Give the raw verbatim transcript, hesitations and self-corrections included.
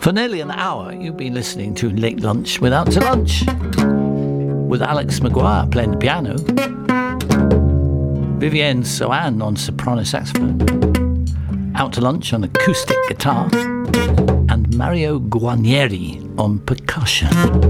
For nearly an hour, you've been listening to Late Lunch with Out to Lunch, with Alex Maguire playing the piano, Vivienne Soane on soprano saxophone, Out to Lunch on acoustic guitar, and Mario Guarnieri on percussion.